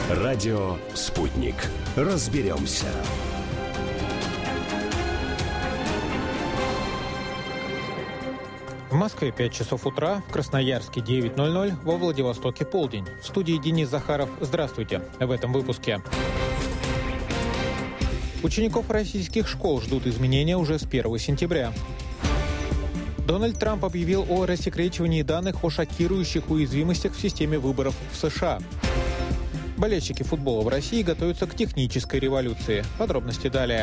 Радио «Спутник». Разберемся. В Москве 5 часов утра, в Красноярске 9:00, во Владивостоке полдень. В студии Денис Захаров. Здравствуйте. В этом выпуске. Учеников российских школ ждут изменения уже с 1 сентября. Дональд Трамп объявил о рассекречивании данных о шокирующих уязвимостях в системе выборов в США. Болельщики футбола в России готовятся к технической революции. Подробности далее.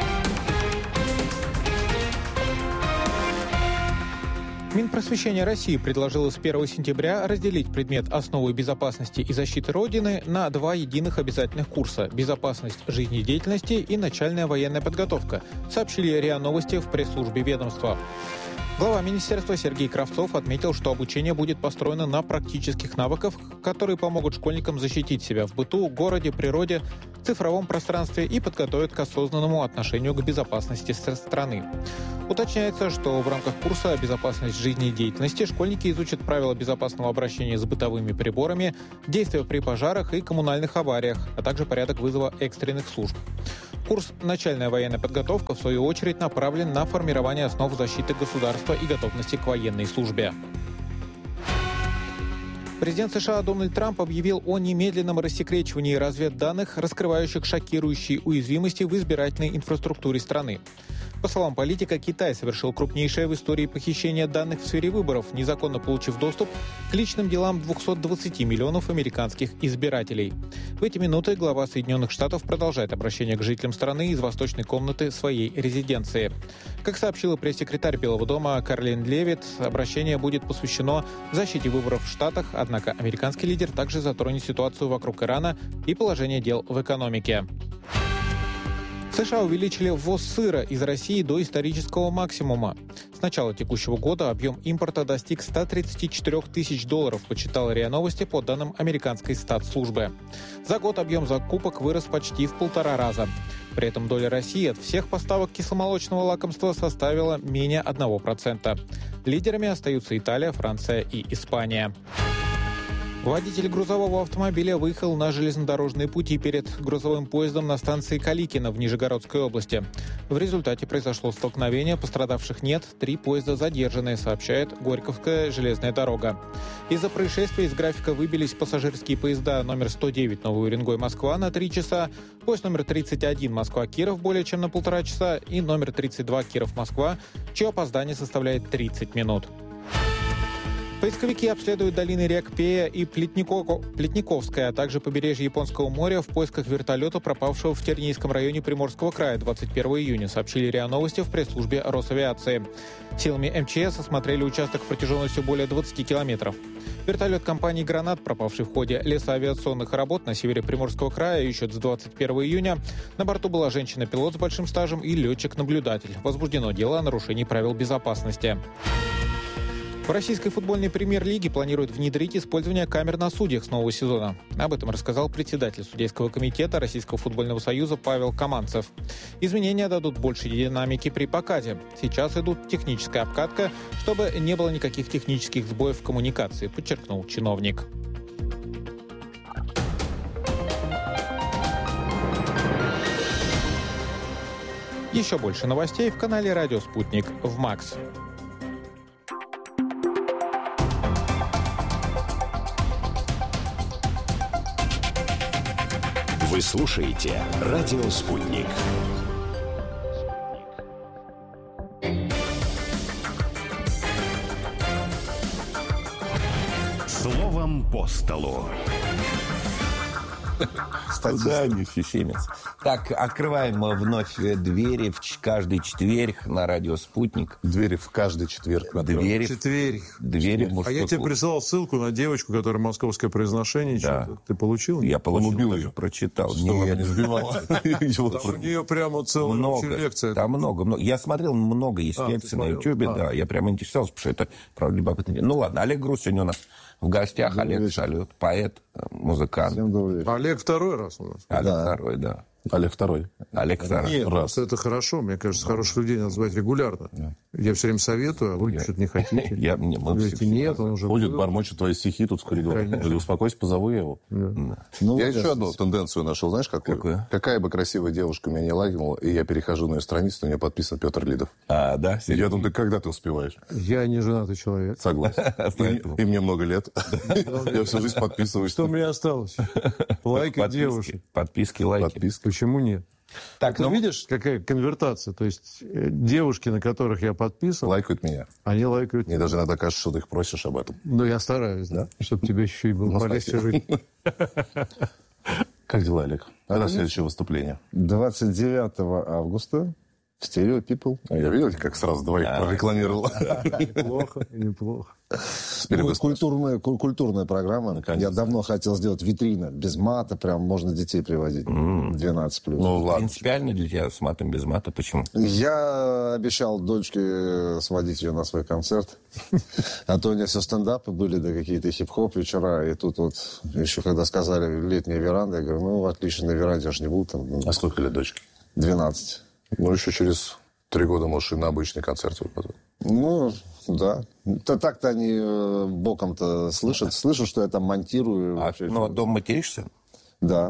Минпросвещение России предложило с 1 сентября разделить предмет «Основы безопасности и защиты Родины» на два единых обязательных курса «Безопасность жизнедеятельности» и «Начальная военная подготовка», сообщили РИА Новости в пресс-службе ведомства. Глава министерства Сергей Кравцов отметил, что обучение будет построено на практических навыках, которые помогут школьникам защитить себя в быту, городе, природе, цифровом пространстве и подготовят к осознанному отношению к безопасности страны. Уточняется, что в рамках курса «Безопасность жизнедеятельности» школьники изучат правила безопасного обращения с бытовыми приборами, действия при пожарах и коммунальных авариях, а также порядок вызова экстренных служб. Курс «Начальная военная подготовка», в свою очередь, направлен на формирование основ защиты государства и готовности к военной службе. Президент США Дональд Трамп объявил о немедленном рассекречивании разведданных, раскрывающих шокирующие уязвимости в избирательной инфраструктуре страны. По словам политика, Китай совершил крупнейшее в истории похищение данных в сфере выборов, незаконно получив доступ к личным делам 220 миллионов американских избирателей. В эти минуты глава Соединенных Штатов продолжает обращение к жителям страны из восточной комнаты своей резиденции. Как сообщила пресс-секретарь Белого дома Карлин Левит, обращение будет посвящено защите выборов в Штатах, однако американский лидер также затронет ситуацию вокруг Ирана и положение дел в экономике. США увеличили ввоз сыра из России до исторического максимума. С начала текущего года объем импорта достиг $134 тысяч, почитала РИА Новости по данным американской статслужбы. За год объем закупок вырос почти в 1,5 раза. При этом доля России от всех поставок кисломолочного лакомства составила менее 1%. Лидерами остаются Италия, Франция и Испания. Водитель грузового автомобиля выехал на железнодорожные пути перед грузовым поездом на станции Каликино в Нижегородской области. В результате произошло столкновение, пострадавших нет, 3 поезда задержаны, сообщает Горьковская железная дорога. Из-за происшествия из графика выбились пассажирские поезда номер 109 Новый Уренгой-Москва на 3 часа, поезд номер 31 Москва-Киров более чем на 1,5 часа и номер 32 Киров-Москва, чье опоздание составляет 30 минут. Поисковики обследуют долины рек Пея и Плетниковская, а также побережье Японского моря в поисках вертолета, пропавшего в Тернийском районе Приморского края 21 июня, сообщили РИА Новости в пресс-службе Росавиации. Силами МЧС осмотрели участок протяженностью более 20 километров. Вертолет компании «Гранат», пропавший в ходе лесоавиационных работ на севере Приморского края, ищут с 21 июня. На борту была женщина-пилот с большим стажем и летчик-наблюдатель. Возбуждено дело о нарушении правил безопасности. В российской футбольной премьер-лиге планируют внедрить использование камер на судьях с нового сезона. Об этом рассказал председатель судейского комитета Российского футбольного союза Павел Каманцев. Изменения дадут больше динамики при показе. Сейчас идут техническая обкатка, чтобы не было никаких технических сбоев в коммуникации, подчеркнул чиновник. Еще больше новостей в канале «Радио Спутник» в МАКС. Вы слушаете «Радио Спутник». Словом по столу. Да, не фифимец. Так, открываем вновь двери в каждый четверг на радио «Спутник». Двери в каждый четверг. Двери. А я тебе присылал ссылку на девочку, которая московское произношение. Да. Ты получил? Я полюбил ее, прочитал. Не сбивал. У нее прямо целая лекция. Там много. Я смотрел, много есть лекций на Ютьюбе. Да, я прямо интересовался, потому что это, правда, любопытно. Ну ладно, Олег Груз сегодня у нас в гостях. Олег Салют, поэт, музыкант. Всем добрый вечер. Олег второй раз у нас. Олег второй, да. Олег второй. Олег второй. Нет, раз. Это хорошо. Мне кажется, хороших людей надо звать регулярно. Я все время советую, а вы что-то не хотите. Мы говорите, нет, он уже... Ходит, бормочет твои стихи тут в коридоре. Говорит, успокойся, позову я его. Я еще одну тенденцию нашел, знаешь, какую? Какая бы красивая девушка меня не лайкнула, и я перехожу на ее страницу, на нее подписан Петр Лидов. А, да? Я думаю, когда ты успеваешь? Я не женатый человек. Согласен. И мне много лет. Я всю жизнь подписываюсь. Что мне осталось? Лайкать девушек. Подписки, лайки. Почему нет? Так, Ты видишь, какая конвертация? То есть девушки, на которых я подписан, Лайкают меня. они лайкают. Мне даже иногда кажется, что ты их просишь об этом. Ну, я стараюсь, да? Чтобы тебе еще и было полегче жить. Как дела, Олег? Когда следующее выступление? 29 августа в Stereo People. Я видел, как сразу двоих прорекламировал. Неплохо. Культурная программа. Наконец-то. Я давно хотел сделать витрина. Без мата, прям можно детей приводить. 12+. Ну, ладно. Принципиально для тебя с матом, без мата? Почему? Я обещал дочке сводить ее на свой концерт. А то у нее все стендапы были, да какие-то хип-хоп вечера. И тут вот еще когда сказали летняя веранда, я говорю, ну, отлично, на веранде аж не буду. Там, А сколько лет дочке? 12. Ну, еще через 3 года можешь и на обычный концерт выпадать. Ну, да. Так-то они боком-то слышат. Слышат, что я там монтирую. Ну, а дома материшься? Да.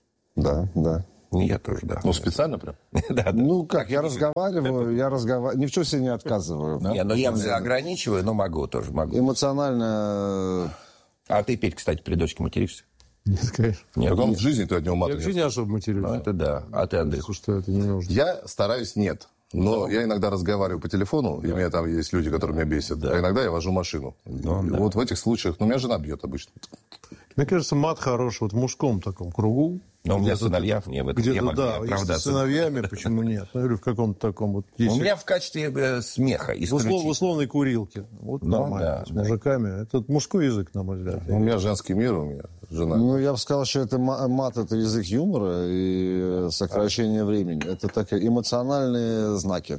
Я тоже, да. Ну, специально прям? Да. Ну, как, я разговариваю, ни в чем себе не отказываю. Я ограничиваю, но могу тоже. Эмоционально... А ты, Петь, кстати, при дочке материшься? Нет, конечно. Так он в жизни ты от него Я мата вообще не особо матерюсь. Это да. А ты, Андрей? Что это не нужно. Я стараюсь нет. Но я иногда разговариваю по телефону, и у меня там есть люди, которые меня бесят. А иногда я вожу машину. Вот в этих случаях... Ну, меня жена бьет обычно. Мне кажется, мат хороший вот в мужском таком кругу. Но у меня сыновья, мне в этом я Где-то, могу да, если с оправдаться. сыновьями, почему нет? Ну, я говорю, в каком-то таком вот... У меня в качестве смеха В исключительно. условной курилке. Вот нормально. да, с мужиками. Это мужской язык, на мой взгляд. У меня женский мир, у меня жена. Ну, я бы сказал, что это мат, это язык юмора и сокращение времени. Это такие эмоциональные знаки.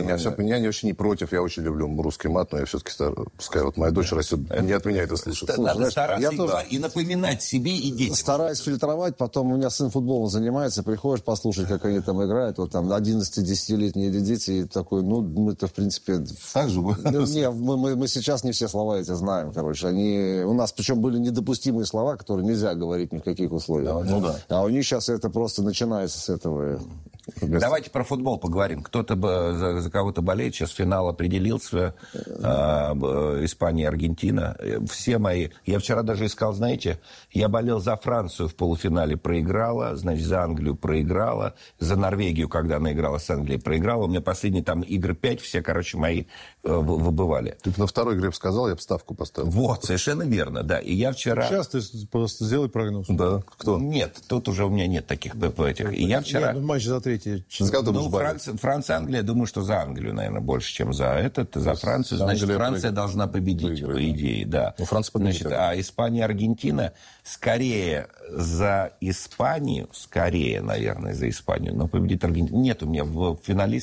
Я вообще не против, я очень люблю русский мат, но я все-таки пускай вот моя дочь растет, не от меня это слышит. Надо стараться тоже и напоминать себе и детям. стараюсь фильтровать, потом у меня сын футболом занимается, приходишь послушать, как они там играют, вот там 11-10-летние дети, и такой, ну, мы-то, в принципе... Так же? Не, мы сейчас не все слова эти знаем, короче. У нас, причем, были недопустимые слова, которые нельзя говорить ни в каких условиях. Ну да. А у них сейчас это просто начинается с этого. Давайте про футбол поговорим. Кто-то за кого-то болеет. Сейчас финал определился. Испания и Аргентина. Все мои... Я вчера даже искал, знаете, я болел за Францию в полуфинале, проиграла. Значит, за Англию проиграла. За Норвегию, когда она играла с Англией, проиграла. У меня последние там игры 5, все, короче, мои выбывали. Ты на второй игре сказал, я бы ставку поставил. Вот, совершенно верно, да. И я вчера... Сейчас ты просто сделай прогноз. Да. Кто? Нет, тут уже у меня нет таких этих. И я вчера... Нет, матч за третий. Франция, Англия, думаю, что за Англию, наверное, больше, чем за этот. За Францию, значит, Франция должна победить, по идее, да. Ну, Франция победит. Значит, а Испания, Аргентина, скорее за Испанию, наверное, за Испанию, но победит Аргентина. Нет у меня у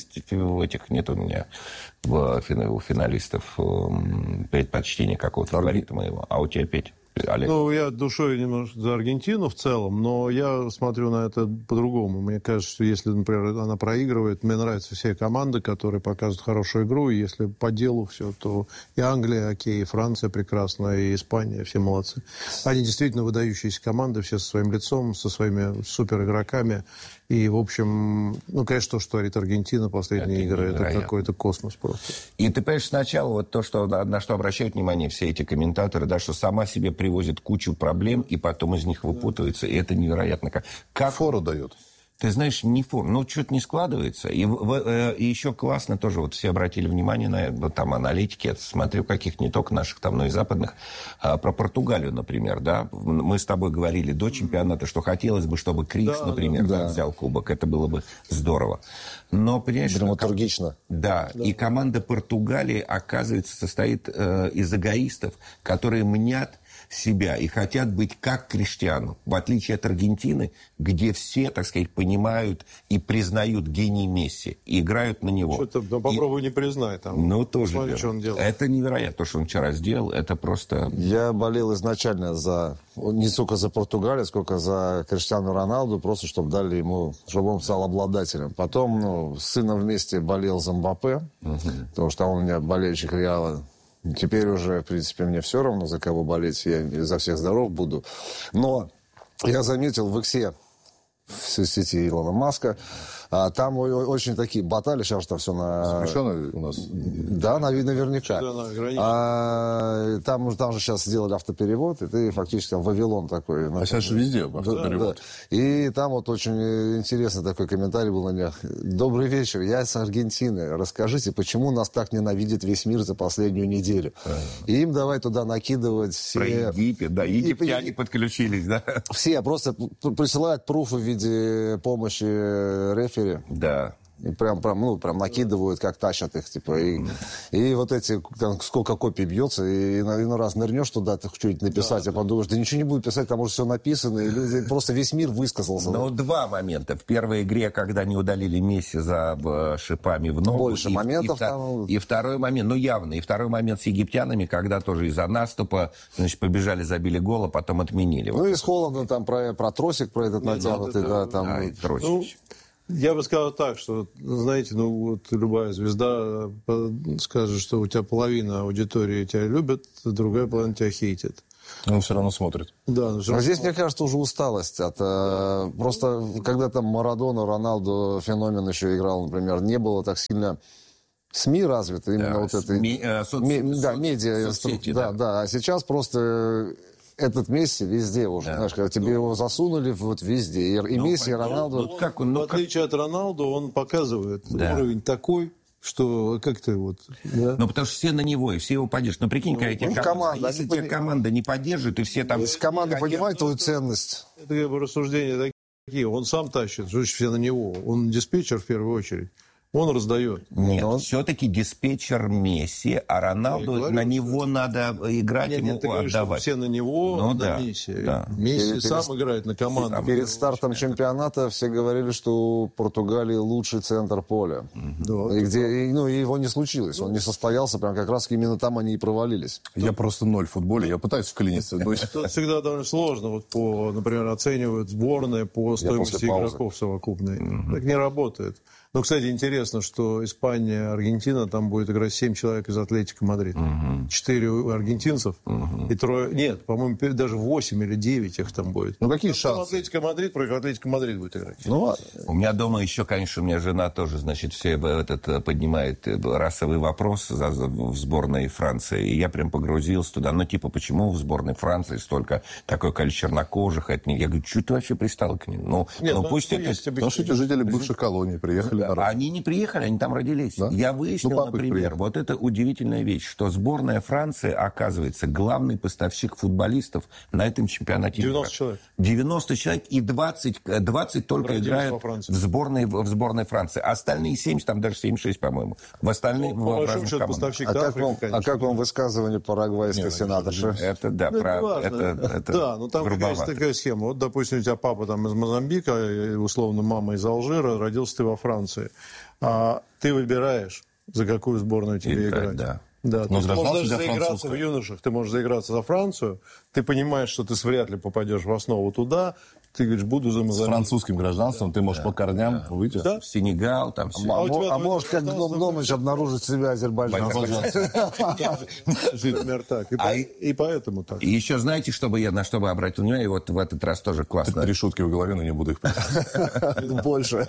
финалистов предпочтения какого-то фаворита моего. А у тебя, Петь? Олег. Ну, я душой немножко за Аргентину в целом, но я смотрю на это по-другому. Мне кажется, что если, например, она проигрывает, мне нравятся все команды, которые показывают хорошую игру, и если по делу все, то и Англия, окей, и Франция прекрасна, и Испания, все молодцы. Они действительно выдающиеся команды, все со своим лицом, со своими суперигроками. И, в общем, ну, конечно, то, что творит Аргентина, последние игры, это какой-то космос просто. И ты понимаешь, сначала вот то, что, на что обращают внимание все эти комментаторы, да, что сама себе привозит кучу проблем, и потом из них выпутывается, и это невероятно. Как фору дает. Ты знаешь, не фору, ну, что-то не складывается. И еще классно тоже, вот все обратили внимание на вот, там аналитики, я смотрю, каких не только наших, там, но и западных, про Португалию, например, да. Мы с тобой говорили до чемпионата, что хотелось бы, чтобы Крикс, например, взял кубок. Это было бы здорово. Но, понимаешь... Драматургично. Да, и команда Португалии, оказывается, состоит из эгоистов, которые мнят, себя и хотят быть как Криштиану. В отличие от Аргентины, где все, так сказать, понимают и признают гений Месси. И играют на него. Что-то, попробуй не признай. Там. Ну, тоже. Посмотри, что он делает. Это невероятно, то, что он вчера сделал. Это просто... Я болел изначально не столько за Португалию, сколько за Криштиану Роналду, просто чтобы дали ему, чтобы он стал обладателем. Потом, с сыном вместе болел за Мбаппе, потому что он у меня болельщик Реала. Теперь уже, в принципе, мне все равно, за кого болеть, я за всех здоров буду. Но я заметил в Иксе, в сети Илона Маска, там очень такие баталии, сейчас там все на... Запрещено у нас? Да, наверняка. Там же сейчас сделали автоперевод, и ты фактически там Вавилон такой. А сейчас же везде автоперевод. Да. И там вот очень интересный такой комментарий был на днях. Добрый вечер, я с Аргентины. Расскажите, почему нас так ненавидит весь мир за последнюю неделю? И им давай туда накидывать все... Про Египет, да, египтяне подключились, да. Все просто присылают пруфы в виде помощи рефери. Да. И прям накидывают, как тащат их, типа. И вот эти, там, сколько копий бьется, и иной раз нырнешь туда, ты что-нибудь написать, а подумаешь, да ничего не будет писать, там уже все написано, и люди, просто весь мир высказался. Ну, два момента. В первой игре, когда не удалили Месси за шипами в ногу. Больше моментов там. И второй момент, явно, и второй момент с египтянами, когда тоже из-за наступа, значит, побежали, забили гол, а потом отменили. Ну, и с Холландом там про тросик, про этот натянутый, да, там. Тросик. Я бы сказал так, что, знаете, любая звезда скажет, что у тебя половина аудитории тебя любит, другая половина тебя хейтит. Он все равно смотрит. Да, но здесь, мне кажется, уже усталость. Просто, когда там Марадона, Роналду, феномен еще играл, например, не было так сильно... СМИ развиты, именно вот это... медиа. Соцсети, да. А сейчас просто... Этот Месси везде уже. Знаешь, когда тебе его засунули вот везде. И Месси, и Роналду. В отличие от Роналду, он показывает уровень такой, что как-то вот... Да? Ну, потому что все на него, и все его поддерживают. Ну, прикинь, если тебя команда не поддерживает, и все там... Если команда понимает твою ценность. Это как бы рассуждения такие. Он сам тащит, что все на него. Он диспетчер в первую очередь. Он раздает. Нет, все-таки диспетчер Месси, а Роналду, на него надо играть, ему отдавать. Все на него, на Месси. Да. Месси сам играет на команду. Перед стартом чемпионата все говорили, что у Португалии лучший центр поля. Да, и его не случилось. Он не состоялся, прям как раз именно там они и провалились. Я просто ноль в футболе, я пытаюсь вклиниться. Это всегда довольно сложно. Например, оценивают сборные по стоимости игроков совокупной. Так не работает. Но, кстати, интересно, что Испания, Аргентина, там будет играть 7 человек из Атлетико Мадрид. 4 аргентинцев и 3... Нет, по-моему, даже 8 или 9 их там будет. Ну, какие шансы? Атлетико Мадрид против Атлетико Мадрид будет играть. У меня дома еще, конечно, у меня жена тоже, значит, все поднимает расовый вопрос в сборной Франции. И я прям погрузился туда. Почему в сборной Франции столько такое количество чернокожих? Я говорю, что ты вообще пристал к ним? Пусть это... Потому что эти жители бывших колоний приехали. Они не приехали, они там родились. Да? Я выяснил, например, вот это удивительная вещь, что сборная Франции, оказывается, главный поставщик футболистов на этом чемпионате. 90 человек. 90 человек, и 20 только родились играют в сборной Франции. Остальные 70, там даже 76, по-моему. В остальных в разных командах. Как вам высказывание парагвайской сенаторши? Это, да, да, там какая-то такая схема. Вот, допустим, у тебя папа там из Мозамбика, условно, мама из Алжира, родился ты во Франции. А ты выбираешь, за какую сборную тебе играть. Да. Да, ты можешь даже заиграться в юношах, ты можешь заиграться за Францию, ты понимаешь, что ты вряд ли попадешь в основу туда, ты говоришь, буду за Мозамбик. С французским гражданством ты можешь по корням выйти. Да? В Сенегал, там все. А может, как Гном-Номыч обнаружить себя азербайджанцем. И поэтому так. И еще знаете, на что бы обратил внимание, и вот в этот раз тоже классно. 3 шутки в голове, но не буду их больше.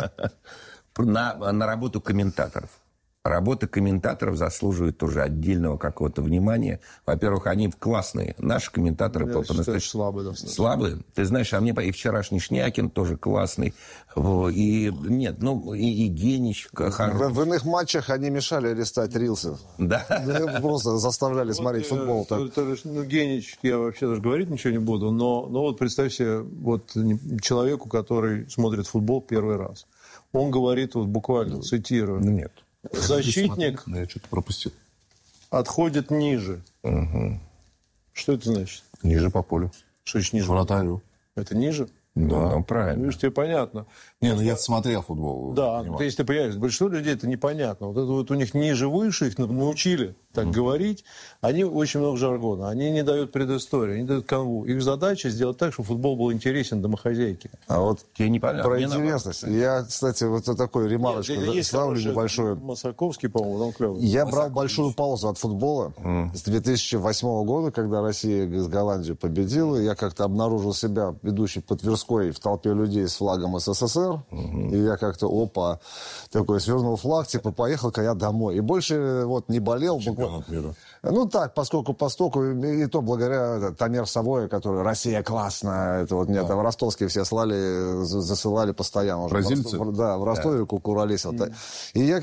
На работу комментаторов. Работа комментаторов заслуживает тоже отдельного какого-то внимания. Во-первых, они классные. Наши комментаторы по-настоящему слабые. Ты знаешь, а мне и вчерашний Шнякин тоже классный. И Генич. В иных матчах они мешали листать рилсы. Да. Просто заставляли смотреть футбол. Генич, я вообще даже говорить ничего не буду, но вот представь себе человеку, который смотрит футбол первый раз. Он говорит, буквально, цитирую. Нет. Защитник я что-то пропустил. Отходит ниже. Угу. Что это значит? Ниже по полю. Что еще ниже? Вратарю. Это ниже? Да, ну, правильно. Видишь, тебе понятно. Не, ну я смотрел футбол. Да, если ты понимаешь, большинство людей это непонятно. Вот это вот у них ниже-выше, их научили так говорить. Они очень много жаргона. Они не дают предысторию, они дают канву. Их задача сделать так, чтобы футбол был интересен домохозяйке. А вот тебе не понятно. Про интересность. Я, кстати, вот такую ремарочку ставлю небольшую. Масаковский, по-моему, он клевый. Я брал большую паузу от футбола с 2008 года, когда Россия с Голландией победила. Я как-то обнаружил себя, ведущий по Тверской, в толпе людей с флагом СССР. И я как-то, такой свернул флаг, поехал-ка я домой. И больше не болел. Чемпионат мира. Ну так, поскольку и то благодаря Тамер Савоя, который «Россия классная», это мне там ростовские все засылали постоянно. Бразильцы? В Ростове куролесил. И я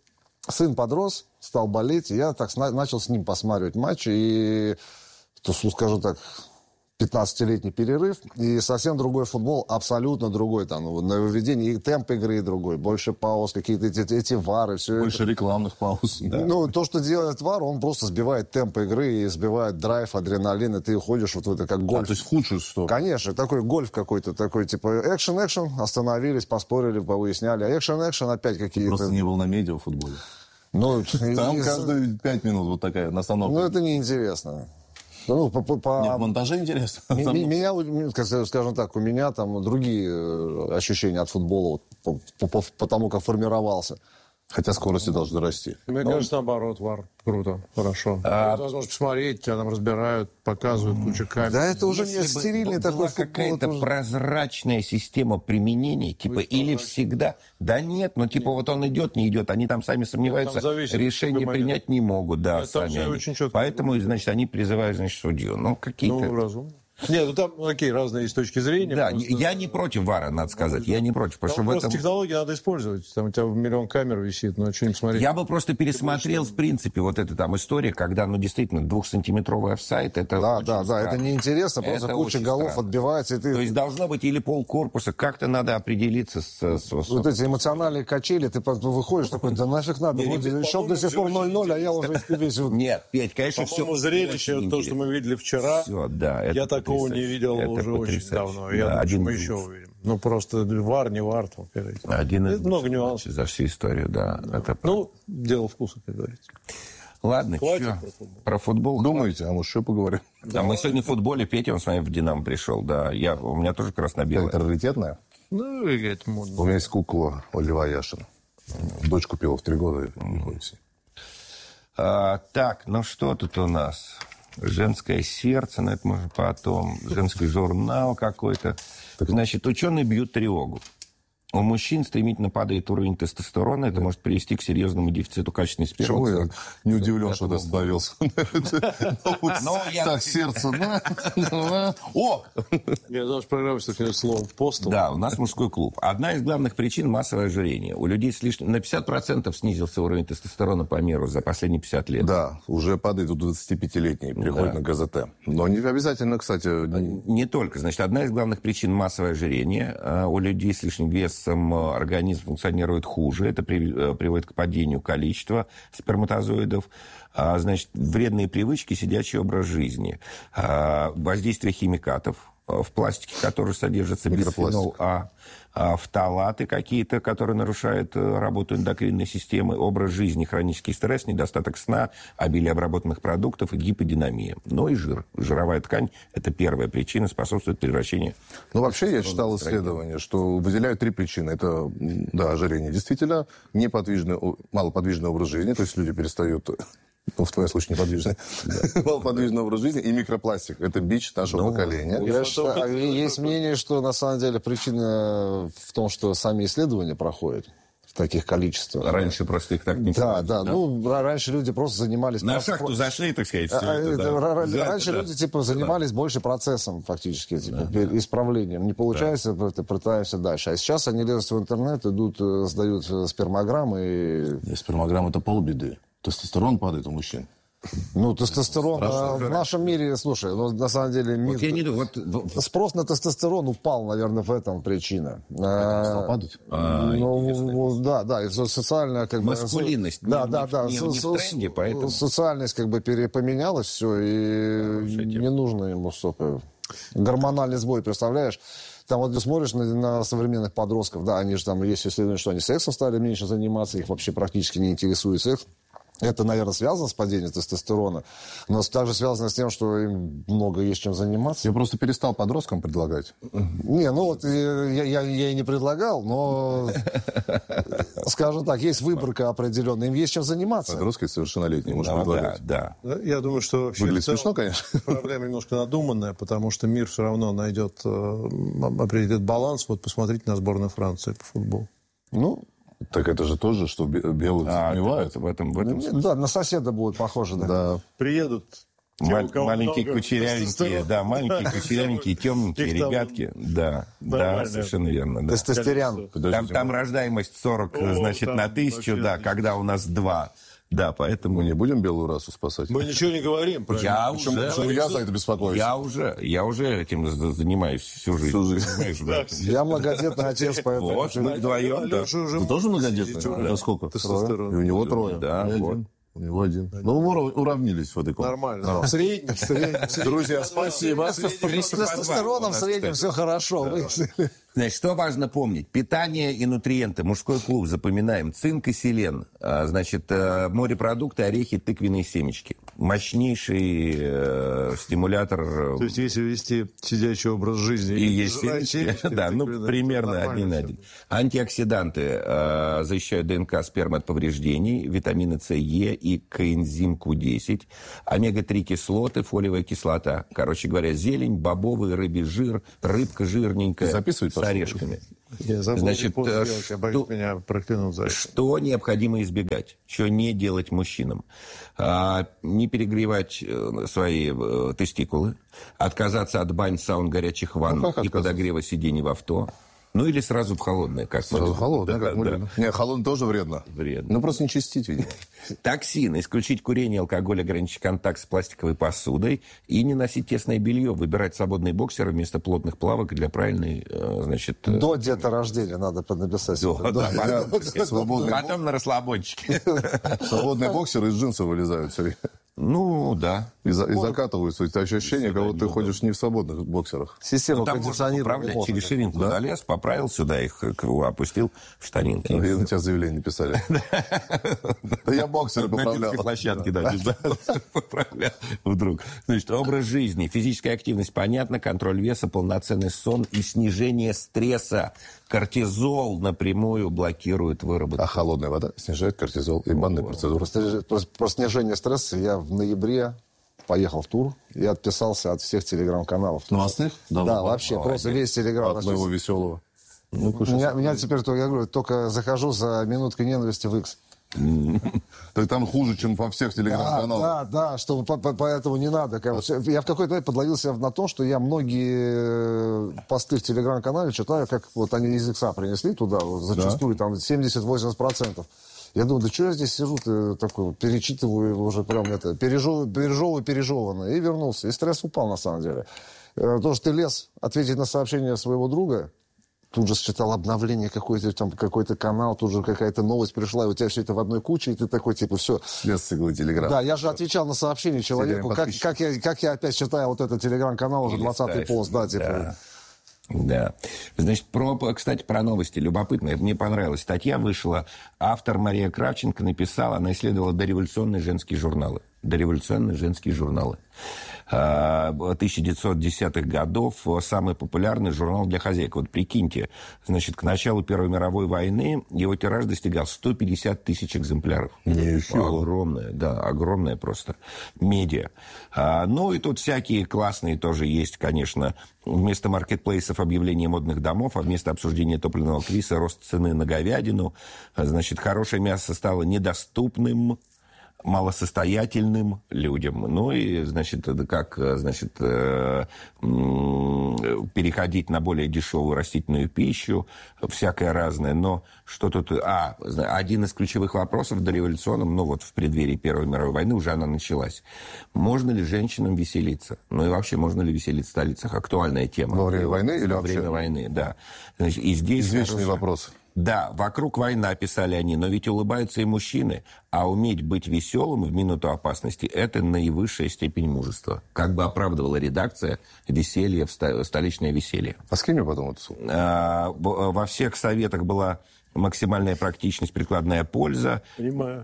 сын подрос, стал болеть, и я так начал с ним посматривать матчи, и, скажу так, 15-летний перерыв, и совсем другой футбол, абсолютно другой. Там нововведение, и темп игры другой, больше пауз, какие-то эти вары. Все больше рекламных пауз. Да. Ну, то, что делает вар, он просто сбивает темп игры и сбивает драйв, адреналин, и ты уходишь в это как гольф. То есть в худшую сторону. Конечно, такой гольф какой-то, такой экшен, остановились, поспорили, повыясняли, а экшен, опять какие-то... Просто не был на медиа в футболе. Ну, там каждые 5 минут вот такая настановка. Ну, это неинтересно. Нет, в монтаже интересно. Меня, скажем так, у меня там другие ощущения от футбола по тому, как формировался. Хотя скорости должны расти. Мне кажется, наоборот, вар. Круто, хорошо. Возможно посмотреть, тебя там разбирают, показывают кучу камер. Да, это уже не стерильный такой футбол. Какая-то прозрачная система применения, или всегда... Да нет, но он идет, не идет. Они там сами сомневаются, решение принять не могут. Да, сами. Поэтому, значит, они призывают, судью. Ну, какие-то... Ну, разумно. Нет, там такие разные есть точки зрения. Да, я не против вара, надо сказать. Я не против. Там просто технологии надо использовать. Там у тебя миллион камер висит, что-нибудь смотреть. Я бы просто пересмотрел, в принципе, эта там история, когда, действительно, 2-сантиметровый офсайд, это Да, это неинтересно, просто куча голов отбивается. То есть должно быть или полкорпуса, как-то надо определиться с... Вот эти эмоциональные качели, ты выходишь такой, да нафиг надо, счет до сих пор 0-0, а я уже весь... Нет, Петь, конечно, все... По-моему, зрелище, то, что мы видели вчера, я такого не видел уже очень давно. Я думаю, мы еще увидим. Ну, просто вар, не вар. Один из много нюансов. За всю историю, да. Дело вкуса, как говорится. Ладно, про футбол. Думаете, а мы еще поговорим? Да, мы сегодня в футболе, Петя, он с вами в «Динамо» пришел, да. У меня тоже красно-белое. Это раритетная? Ну, это модно. У меня есть кукла Ольга Яшина. Дочь купила в 3 года. Так, что тут у нас? Женское сердце, но это можно потом. Женский журнал какой-то. Значит, ученые бьют тревогу. У мужчин стремительно падает уровень тестостерона. Это может привести к серьезному дефициту качественной спермы. Чего я не удивлен, что ты остановился? Так, сердце. О! Я даже программу, что слово «постол». Да, у нас мужской клуб. Одна из главных причин – массовое ожирение. У людей на 50% снизился уровень тестостерона по миру за последние 50 лет. Да, уже падает у 25-летней, приходит на ГЗТ. Но не обязательно, кстати... Не только. Значит, одна из главных причин – массовое ожирение. У людей с лишним весом организм функционирует хуже. Это приводит к падению количества сперматозоидов. Значит, вредные привычки, сидячий образ жизни. Воздействие химикатов в пластике, который содержится бисфенол А. Фталаты какие-то, которые нарушают работу эндокринной системы, образ жизни, хронический стресс, недостаток сна, обилие обработанных продуктов и гиподинамия. Ну и жир. Жировая ткань – это первая причина, способствует превращению. Ну, вообще, я читал исследование, что выделяют 3 причины. Это, ожирение. Действительно, малоподвижный образ жизни, то есть люди перестают... Ну, в твоем случае неподвижный. Малоподвижный образ жизни и микропластик. Это бич нашего поколения. Есть мнение, что на самом деле причина в том, что сами исследования проходят в таких количествах. Раньше просто их так не Да. Раньше люди просто занимались... На шахту зашли, так сказать. Раньше люди, занимались больше процессом, фактически, исправлением. Не получается, пытаемся дальше. А сейчас они лезут в интернет, идут, сдают спермограммы. Спермограмма – это полбеды. Тестостерон падает у мужчин. Ну, тестостерон в нашем мире, слушай, ну, на самом деле... Спрос на тестостерон упал, наверное, в этом причина. Стал падать? Да, и социальная... Маскулинность не в тренде, поэтому... Социальность поменялась, все, и не нужно ему столько... Гормональный сбой, представляешь? Там вот ты смотришь на современных подростков, да, они же там, есть исследования, что они сексом стали меньше заниматься, их вообще практически не интересует секс. Это, наверное, связано с падением тестостерона, но также связано с тем, что им много есть чем заниматься. Я просто перестал подросткам предлагать. Не, ну вот я и не предлагал, но, скажем так, есть выборка определенная, им есть чем заниматься. Подростки совершеннолетние, можно предлагать. Да. Я думаю, что вообще выглядит смешно, конечно. Проблема немножко надуманная, потому что мир все равно определит баланс. Вот посмотрите на сборную Франции по футболу. Ну, так это же тоже, что белых затмевают. В этом смысле. Да, на соседа будет похоже, да. Приедут маленькие кучерявенькие, маленькие кучерявенькие, темненькие ребятки. Да, совершенно верно. Да. Тестостерон. Там рождаемость 40, значит, на 1000, да, когда у нас 2. Да, поэтому... Мы не будем белую расу спасать? Мы ничего не говорим. Я за это беспокоюсь. Я уже этим занимаюсь всю жизнь. Я многодетный отец, поэтому... Вот, мы вдвоем, да. Ты тоже многодетный? Да, сколько? И у него 3. Да, вот. У него 1. Ну, мы уравнились в этой комнате. Нормально. Средний. Друзья, спасибо. С тестостероном в среднем все хорошо. Значит, что важно помнить? Питание и нутриенты. Мужской клуб, запоминаем. Цинк и селен. Значит, морепродукты, орехи, тыквенные семечки. Мощнейший стимулятор. То есть, если вести сидячий образ жизни... И есть семечки. Да, примерно 1 на 1. Антиоксиданты защищают ДНК спермы от повреждений. Витамины С, Е и коэнзим Q10. Омега-3 кислоты, фолиевая кислота. Короче говоря, зелень, бобовый, рыбий жир, рыбка жирненькая. Записывать, с орешками. Значит, меня проклянут за это. Что необходимо избегать? Что не делать мужчинам? Не перегревать свои тестикулы, отказаться от бань, саун, горячих ванн и подогрева сидений в авто. Ну, или сразу в холодное. Сразу в холодное, как мы. Не, холодное тоже вредно. Ну, просто не чистить, видимо. Токсин. Исключить курение, алкоголь, ограничить контакт с пластиковой посудой и не носить тесное белье. Выбирать свободные боксеры вместо плотных плавок для правильной, значит... До деторождения надо написать. Потом на расслабончике. Свободные боксеры из джинсов вылезают все время. Ну, да. И закатываются. Это ощущение, как будто ты ходишь не в свободных боксерах. Система кондиционирования. Через ширинку залез, поправил сюда их, опустил в штанинки. И на тебя заявление написали. Да я боксеры поправлял. На детской площадке, да, поправлял вдруг. Значит, образ жизни, физическая активность, понятно, контроль веса, полноценный сон и снижение стресса. Кортизол напрямую блокирует выработку. А холодная вода снижает кортизол и банные процедуры. Про снижение стресса я в ноябре поехал в тур и отписался от всех телеграм-каналов. Новостных? Да, вообще, просто весь телеграм. От моего веселого. Меня теперь, я говорю, только захожу за минуткой ненависти в X. Так там хуже, чем во всех телеграм-каналах. Да, что поэтому не надо. Я в какой-то момент подловил себя на то, что я многие посты в телеграм-канале читаю, как вот они из Икса принесли туда, вот, зачастую там 70-80%. Я думаю, да что я здесь сижу, такой, перечитываю уже прям это, пережеванное, и вернулся. И стресс упал, на самом деле. То, что ты лез ответить на сообщение своего друга, тут же считал обновление какой-то канал, тут же какая-то новость пришла, и у тебя все это в одной куче, и ты такой, типа, все. Слез с иглы телеграм. Да, я же отвечал на сообщение человеку, как я опять читаю вот этот телеграм-канал, уже 20-й пост, да, типа. Да. Значит, кстати, про новости. Любопытно. Мне понравилась статья. Вышла. Автор Мария Кравченко написала, она исследовала дореволюционные женские журналы. 1910-х годов самый популярный журнал для хозяек. Вот прикиньте, значит, к началу Первой мировой войны его тираж достигал 150 тысяч экземпляров. Огромное, да, огромное просто медиа. Ну и тут всякие классные тоже есть, конечно. Вместо маркетплейсов объявления модных домов, а вместо обсуждения топливного кризиса рост цены на говядину. Значит, хорошее мясо стало недоступным. малосостоятельным людям. Ну и, значит, переходить на более дешевую растительную пищу, всякое разное. Но что тут... один из ключевых вопросов дореволюционным, в преддверии Первой мировой войны, уже она началась. Можно ли женщинам веселиться? Ну и вообще, можно ли веселиться в столицах? Актуальная тема. Во время войны или во вообще? Во время войны, да. Значит, и здесь... Извечный вопрос. Да, вокруг война, писали они, но ведь улыбаются и мужчины, а уметь быть веселым в минуту опасности – это наивысшая степень мужества. Как бы оправдывала редакция веселье, столичное веселье. А с кем я потом это? Во всех советах была максимальная практичность, прикладная польза. Понимаю.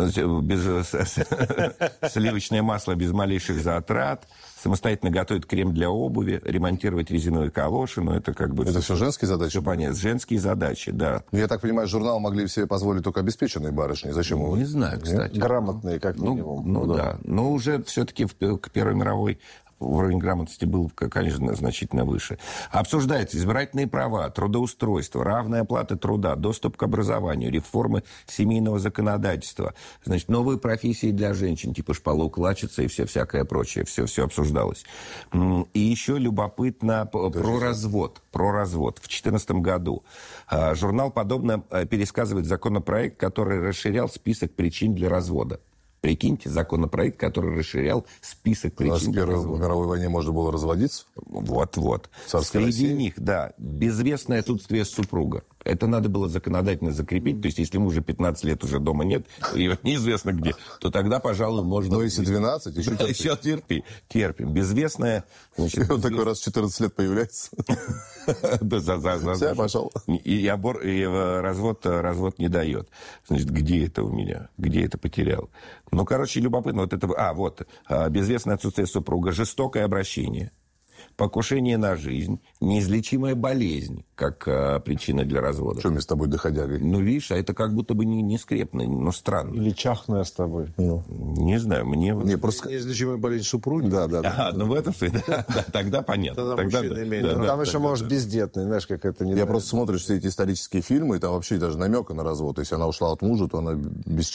Сливочное масло без малейших затрат, самостоятельно готовить крем для обуви, ремонтировать резиновые калоши, это как бы... Это все женские задачи? Все понятно, женские задачи, да. Я так понимаю, журнал могли себе позволить только обеспеченные барышни. Зачем его? Не знаю, кстати. Грамотные, как минимум. Да. Но уже все-таки к Первой мировой уровень грамотности был, конечно, значительно выше. Обсуждается избирательные права, трудоустройство, равная оплата труда, доступ к образованию, реформы семейного законодательства, значит, новые профессии для женщин, типа шпалоукладчица и всякое прочее. Все обсуждалось. И еще любопытно про развод. В 2014 году журнал подобно пересказывает законопроект, который расширял список причин для развода. Прикиньте, законопроект, который расширял список причин. У нас в Первой мировой войне можно было разводиться? Вот. Царская Среди Россия? них, да, безвестное отсутствие супруга. Это надо было законодательно закрепить. То есть, если мужа 15 лет уже дома нет, и неизвестно где, то тогда, пожалуй, можно... Но если 12, еще терпи. Еще терпим. Безвестное... Значит, он такой раз в 14 лет появляется. Все, пошел. И развод не дает. Значит, где это у меня? Где это потерял? Любопытно. Безвестное отсутствие супруга, жестокое обращение, покушение на жизнь, неизлечимая болезнь, как причина для развода. Что мне с тобой доходяга? Видишь, а это как будто бы не скрепно, странно. Или чахная с тобой. Не знаю, мне... просто... Неизлечимая болезнь супруги. Да. в этом смысле, тогда понятно. Тогда мужчина имеет... Там еще, может, бездетный, знаешь, как это не... Я просто смотришь все эти исторические фильмы, и там вообще даже намека на развод. Если она ушла от мужа, то она без